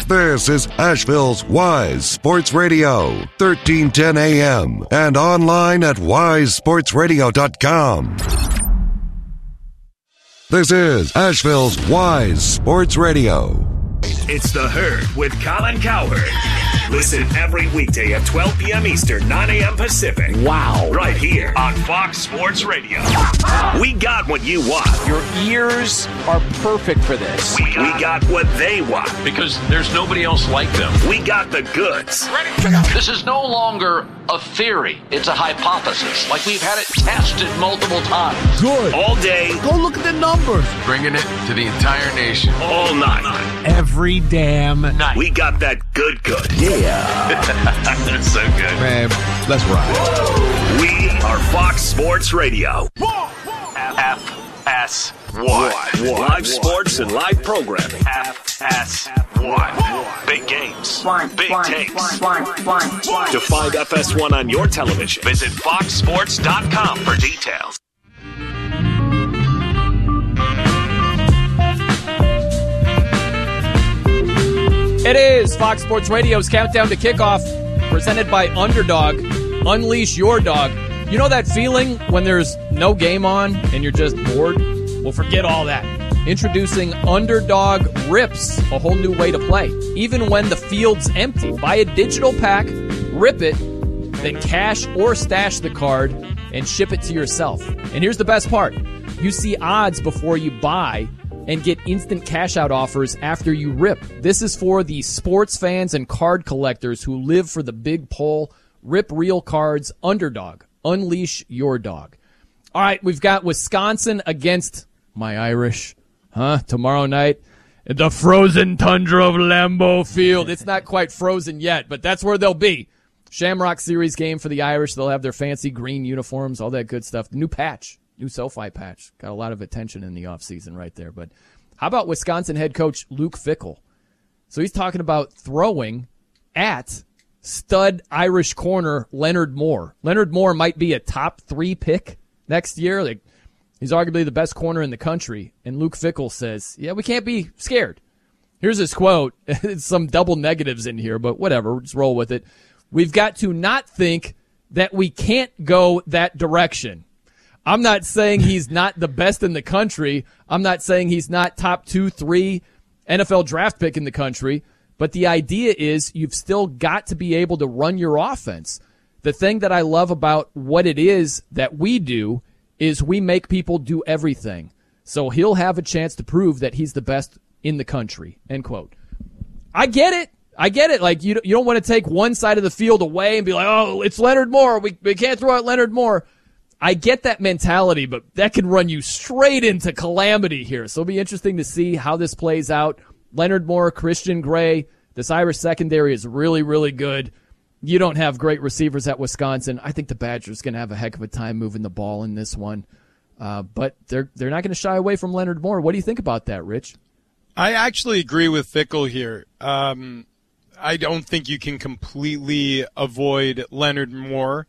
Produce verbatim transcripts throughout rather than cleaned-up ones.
This is Asheville's Wise Sports Radio, thirteen ten A M, and online at wise sports radio dot com. This is Asheville's Wise Sports Radio. It's The Herd with Colin Cowherd. Listen every weekday at twelve p.m. Eastern, nine a.m. Pacific. Wow. Right here on Fox Sports Radio. We got what you want. Your ears are perfect for this. We got, we got what they want. Because there's nobody else like them. We got the goods. Ready? This is no longer a theory. It's a hypothesis. Like we've had it tested multiple times. Good. All day. Go look at the numbers. Bringing it to the entire nation. All night. Every damn night. We got that good good. Yeah. That's so good. Man, let's ride. We are Fox Sports Radio. F S one. Live sports and live programming. F S one. Big games. Big takes. To find F S one on your television, visit fox sports dot com for details. It is Fox Sports Radio's Countdown to Kickoff, presented by Underdog. Unleash your dog. You know that feeling when there's no game on and you're just bored? Well, forget all that. Introducing Underdog Rips, a whole new way to play. Even when the field's empty, buy a digital pack, rip it, then cash or stash the card and ship it to yourself. And here's the best part. You see odds before you buy and get instant cash-out offers after you rip. This is for the sports fans and card collectors who live for the big pull. Rip real cards. Underdog. Unleash your dog. All right, we've got Wisconsin against my Irish, huh? Tomorrow night at the frozen tundra of Lambeau Field. It's not quite frozen yet, but that's where they'll be. Shamrock Series game for the Irish. They'll have their fancy green uniforms, all that good stuff. The new patch. New SoFi patch. Got a lot of attention in the offseason right there. But how about Wisconsin head coach Luke Fickell? So he's talking about throwing at stud Irish corner Leonard Moore. Leonard Moore might be a top three pick next year. Like, he's arguably the best corner in the country. And Luke Fickell says, yeah, we can't be scared. Here's his quote. It's some double negatives in here, but whatever. Just roll with it. We've got to not think that we can't go that direction. I'm not saying he's not the best in the country. I'm not saying he's not top two, three N F L draft pick in the country. But the idea is you've still got to be able to run your offense. The thing that I love about what it is that we do is we make people do everything. So he'll have a chance to prove that he's the best in the country, end quote. I get it. I get it. Like, you, you don't want to take one side of the field away and be like, oh, it's Leonard Moore. We, we can't throw out Leonard Moore. I get that mentality, but that can run you straight into calamity here. So it'll be interesting to see how this plays out. Leonard Moore, Christian Gray, this Irish secondary is really, really good. You don't have great receivers at Wisconsin. I think the Badgers going to have a heck of a time moving the ball in this one. Uh, but they're they're not going to shy away from Leonard Moore. What do you think about that, Rich? I actually agree with Fickell here. Um, I don't think you can completely avoid Leonard Moore.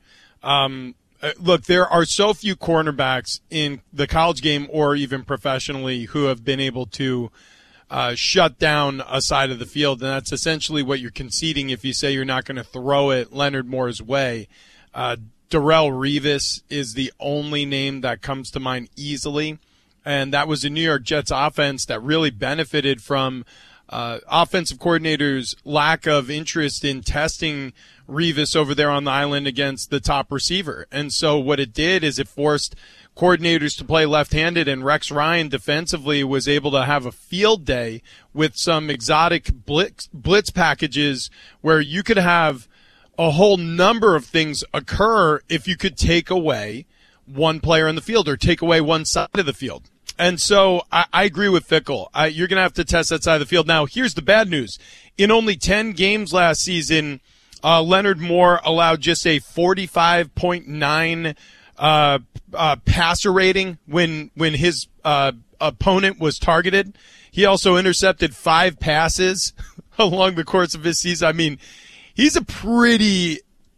Um Uh, look, there are so few cornerbacks in the college game or even professionally who have been able to uh, shut down a side of the field, and that's essentially what you're conceding if you say you're not going to throw it Leonard Moore's way. Uh, Darrelle Revis is the only name that comes to mind easily, and that was a New York Jets offense that really benefited from uh, offensive coordinators' lack of interest in testing Revis over there on the island against the top receiver. And so what it did is it forced coordinators to play left-handed, and Rex Ryan defensively was able to have a field day with some exotic blitz, blitz packages where you could have a whole number of things occur if you could take away one player in the field or take away one side of the field. And so I, I agree with Fickell. I, you're going to have to test that side of the field. Now, here's the bad news. In only ten games last season, uh, Leonard Moore allowed just a forty-five point nine uh, uh, passer rating when when his uh, opponent was targeted. He also intercepted five passes along the course of his season. I mean, he's a pretty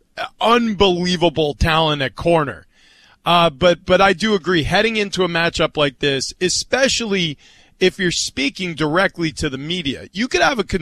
unbelievable talent at corner. Uh, but, but I do agree, heading into a matchup like this, especially if you're speaking directly to the media, you could have a